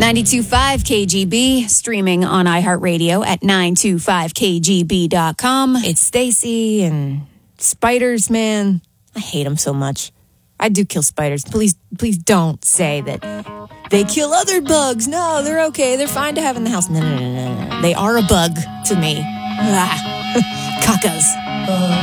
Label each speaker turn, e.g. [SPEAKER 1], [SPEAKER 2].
[SPEAKER 1] 92.5 KGB, streaming on iHeartRadio at 925kgb.com.
[SPEAKER 2] It's Stacy and spiders, man. I hate them so much. I do kill spiders. Please don't say that they kill other bugs. No, they're okay. They're fine to have in the house. No. They are a bug to me. Cacas.